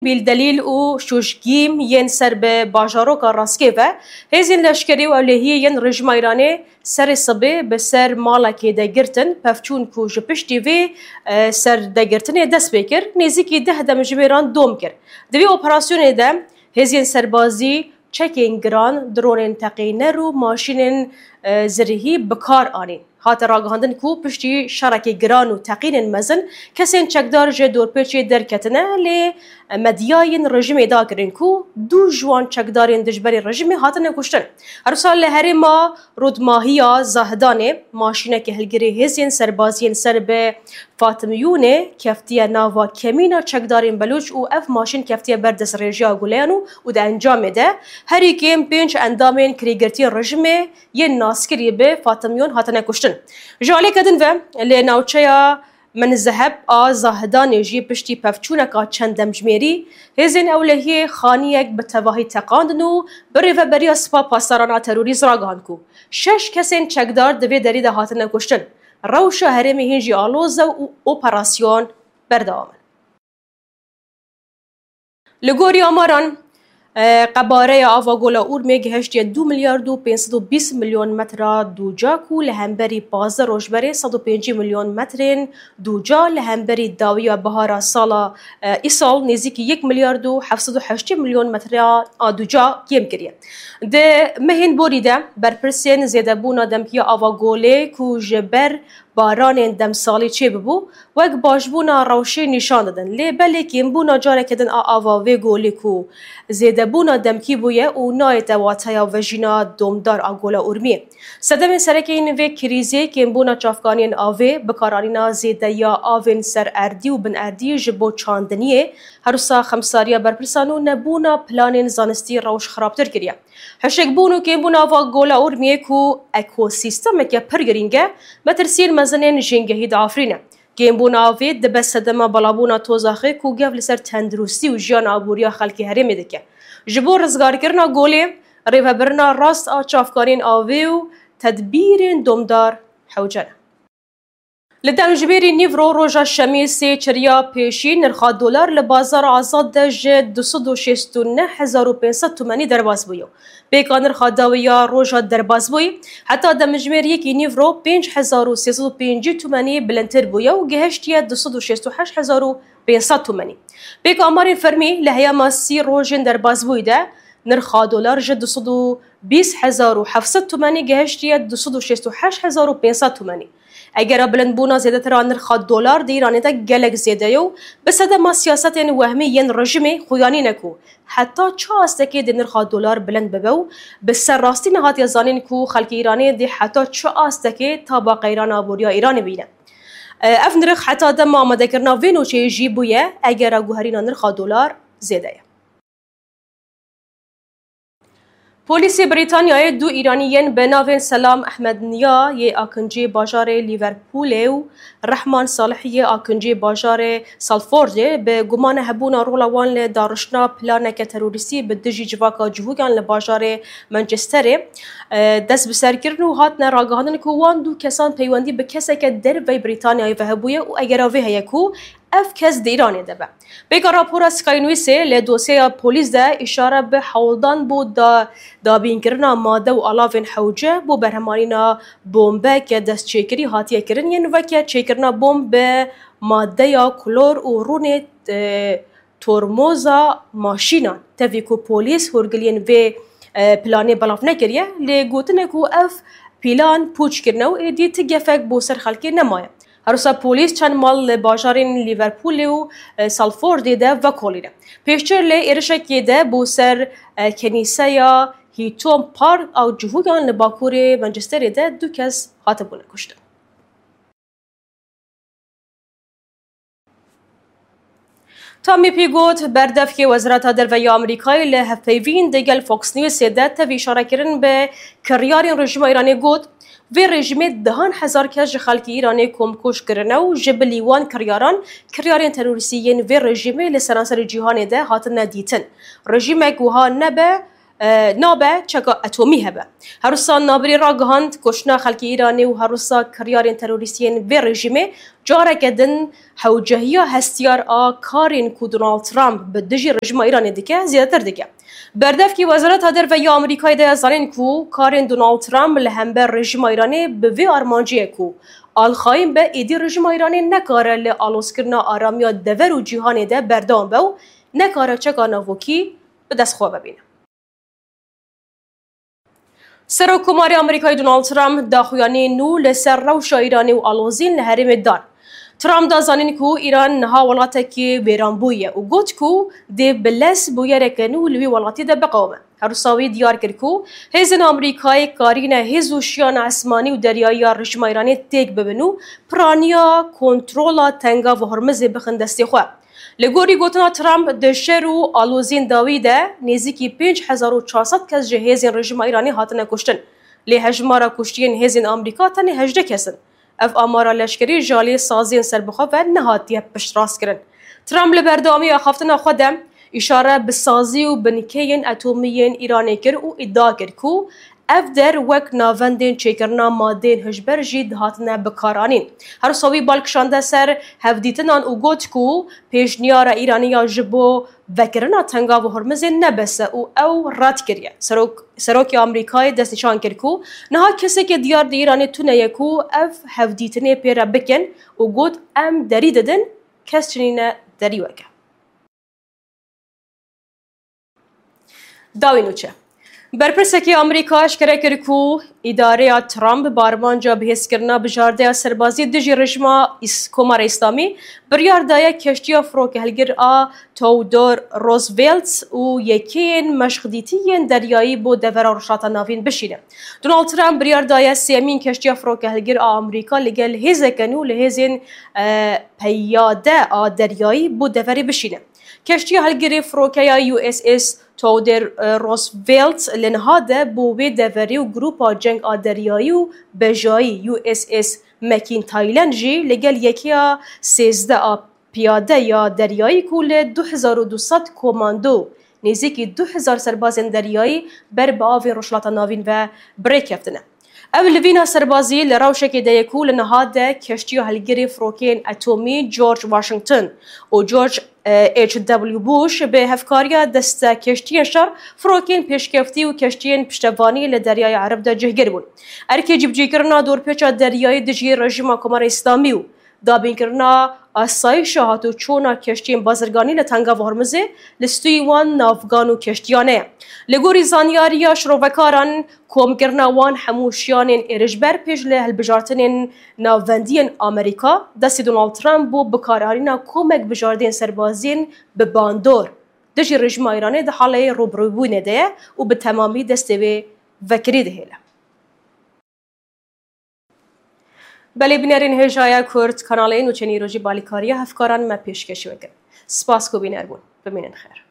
بالدلیل او شوشگیم ین سر به باجاروکا راسکه و هزین لشکری و اولهی ین رژیم ایرانی سر صبح به سر مالکی دگرتن پفچون کو جپشتی و سر دگرتن دست بکر نزدیکی 10 دمجمیران دوم کرد. دوی اپراسیون ده هزین سربازی چکین گران درون تقینر و ماشین زرهی بکار آنین. هات راگهاندن کو پشتی شرکی گران و تقین مزن کسین چکدار جه دورپیچی درکتنه لی مدیاین رژیم ادا کرن کو دو جوان چکدارین دجبری رژیم هاتن کشتن. هر سال هری ما رودماهیا زاهدانه ماشینه که هلگری هزین سربازین سر به فاطمیونه کفتیه ناوا کمینا چکدارین بلوچ و اف ماشین کفتیه بردس رژیا گولیانو و ده انجام ده هری کم پنج اندامین کریگرتی رژیم یه ناسکری به فاطمیون هاتن کشتن. جالی کدن و لناوچه من ذهب زاهدان جی پشتی پفچونکا چند دمجمیری هزین اولهی خانیک به تواهی تقاندنو بری و بری اسپا پاسارانا تروریز راگان کو 6 کسین چکدار دوی دری ده هاتن کشتن روش هرمی هنجی آلوز و اپراسیون بردامن. لگوری آماران قباره آواگولا اورمی گهشتی 2 میلیارد و 520 میلیون متر دوجا کو لهمبری پازه روشبری 105 میلیون مترین دوجا لهمبری داوی و بهار سالا ایسال نزدیک 1 میلیارد و 708 میلیون متر دوجا کم کریه. ده مهین بوریده برپرسین زیاده بونا دمپیا آواگوله کو جبر باران دم سالی چه ببو وک باشبونا روشی نشان دادن لی بله کم بونا جاره کدن آواوی گولی کو زیده بونا دمکی بویه و نای دواتایا وجینا دومدار آگولا ارمیه. صدم سرکین وی کریزی کم بونا چافکانین آوی بکارانینا زیده یا آوین سر اردی و بن اردی جبو چاندنیه هروسا خمساریا برپرسانو نبونا پلانین زانستی روش خرابتر کریه. هشک بونو کم بونا آواگولا ارمیه کو اکوسیستم که پرگرینگه مترسین مزنین جنگهی دافرینه. کم بونا آوی دبست دما بلابونا توزاخه کو گف لسر تندرستی و جان آبوریا خلکی هرمی دکه. جبو رزگار کرنا گولی ریو برنا راست آچافکارین آوی و تدبیر دومدار حوجنه. لدمجبیری نیورو روژا شمیسی چریا پیشی نرخ دلار لبازار آزاد دج 269,500 تومانی درباز بویو. بیکا نرخ داویا روژا درباز بوی حتی دمجبیر یکی نیورو 5,350 تومانی بلندتر بویو و گهشتیه 268,500 تومانی. بیکا آمارین فرمی لحیا ماسی روژن درباز بویده نرخ دلار ج 220,700 تومانی گهشتیه 268,500 تومانی. اگر بلند بونا زیاده تر نرخ دلار دی ایران تا گلک زیاده یو بسده ما سیاست یعنی وهمی ین رژیم خویانی نکو حتی چه است که دی نرخ دلار بلند ببو بسر راستی نهات یزانین کو خلک ایرانی دی حتی چه است که تا با ایران آبوریا ایران بینه اف نرخ حتی دم آماده کرنا وینو چه جیبویه اگر گوهرین نرخ دلار زیاده. پلیس بریتانیای دو ایرانیین به نام سلام احمد نیا ی آکنجی باجار لیورپول و رحمان صالحی آکنجی باجار سالفورد به گمان هبونا رولوان لدارشنا پلانک تروریستی به دژی جواکا جهوگان لباجار منچستر دست بسر کردن و هات نراگهاندن که وان دو کسان پیوندی به کسی که در وی بریتانیای و هبویه و اگر آوه هیکو اف کس دیرانه دبه. بیکا راپورا سکای نویسه لدوسیا پلیس ده اشاره به حولدان بود دا بین کرنا ماده و آلاوین حوجه بو برهمانینا بومبه که دست چیکری هاتیه کرن ین وکه چیکرنا بومب به ماده یا کلور و رون ترموزا ماشینان تفیکو پلیس هرگلین و پلانی بلاف نکریه لگوتنه کو اف پلان پوچ کرنه و ایدی تگفک بو سر خلکی نمایه. هروسا پلیس چند مال باجارین لیورپول و سالفورد ده و کولیده. پیشتر لی ارشکی ده بو سر کنیسه یا هیتوم پارک او جهوگان لباکور منچستر ده دو کس هاتبونه کشته. تامی پیگوت بردف که وزارت دروی آمریکای لحفیوین دگل فوکس نیوز ده تفی اشاره کردن به کریارین رژیم ایرانی گوت و رژیم 10,000 کس خلکی ایرانی کمکش کردن و جبلیوان کریارین تروریسیین و رژیم لسرانسر جهان ده هاتن ندیتن. رژیم گوها نبه نابه چکا اتمی هبه هروسا نابری را گهاند کشنا خلکی ایرانی و هروسا کریارین تروریستین و رژیمه جاره کدن حوجهیا هستیار کارین کو دونالد ترامپ به دژی رژیم ایرانی دیگه زیادتر دیگه بردف کی وزارت هدر و یا امریکای ده زانین کو کارین دونالد ترامپ لهمبر رژیم ایرانی به وی آرمانجی کو آلخایم به ایدی رژیم ایرانی نکاره ل آلوسکرنا آرامیا دور و جهانی ده بردام بو نکاره چکا نوکی به دست خواه ببینه سرۆکۆماری ئەمریکای دونالد ترامپ داخویانی نو لەسەر ڕەوشە ئیرانی و ئاڵۆزین لە هەرێمێ دان. ترامپ دازانین کو ئیران نها وڵاتێکی وێران بوویە و گوت کو دێ بلەس بویەرێکە نو لەوێ وڵاتیدا بقەومە. هەروساوی دیار کرد کو هێزن ئەمریکای کارینە هێز و شیانە ئەسمانی و دەریاییە ڕژمە ئیرانی تێک ببن و پرانیا کۆنترۆڵا تەنگا و هەرمزێ بخن دەستی خۆ. لگوری گوتنا ترامپ دشر و آلوزین داویده نزدیکی 5400 کس جهیزین رژیم ایرانی هاتنه کشتن. لی هجمارا کشتین هزین آمریکا تنی 18 کسن. اف آمارا لشکری جالی سازین سربخوا و نهاتیه پشت راست کرن. ترامپ لبردامی آخافتنا خودم اشاره به سازی و بنکین اتمیین ایرانی کر و ادعا کر کو اف در وک ناوندین چیکرنا مادین هجبر جید هاتنه بکارانین. هر صوی بالکشانده سر هفدیتنان او گوت کو پیشنیار ایرانیا جبو وکرنا تنگا و هرمزین نبسه او رد کریه. سروک آمریکای دست نشان کرد کو نها کسی که دیار دی ایرانی تونه یکو اف هفدیتنه پیره بکن او گوت ام دری ددن کس چنینه دری وکه. داوینو چه؟ برپرسکی آمریکا اشکره کرد کو اداره ترامپ بارمانجا بحث کرنا بجارده سربازی دژی رژیم کمار اسلامی بریاردای کشتی فروک هلگر تئودور روزولت و یکین مشغدیتین دریایی بو دور رشات ناوین بشینه. دونالد ترامپ بریاردای سیمین کشتی فروک هلگر آمریکا لگل هزکنو لهزین پیاده دریایی بو دوری بشینه. کشتی هلگری فروکیا USS تئودور روزولت لنهاده بوی دوری و گروپا جنگ دریایی و بجایی USS مکین تایلند جی لگل یکیا 13 پیاده یا دریایی کل 2200 کماندو نزدیکی 2000 سربازن دریایی بر به آوین رشلات ناوین و بریک یافتنه. اول لوینا سربازی لراوشکی دیکو لنهاده کشتی هلگری فروکین اتمی جورج واشنگتن و جورج H.W. بوش به هفکاریا دست کشتی شر فروکین پیشکفتی و کشتین پشتوانی لدریای عرب دا جهگر بون. ارکی جبجی کرنا دور پیچا دریای دجی رژیم کمار اسلامی و دابین کرنا آسایش هاتو چونا کشتین بازرگانی لتنگا و هرمزه لستوی وان نافگان و کشتیانه. لگوری زانیاریا شروفکاران کوم کرنا وان حموشیانین ارجبر پیش له البجارتنین ناوندین آمریکا دست دونالد ترامپ بو بکارهارینا کومک بجاردین سربازین به باندور دژی رژیم ایرانی ده حاله روبروبونه ده و به تمامی دستوی وکری دهیله. بله بینرین هجای کرد کانال این و چنین روزی بالیکاری هفکاران ما پیشکشی وکرد. سپاس کو بینر بون. ببینن خیر.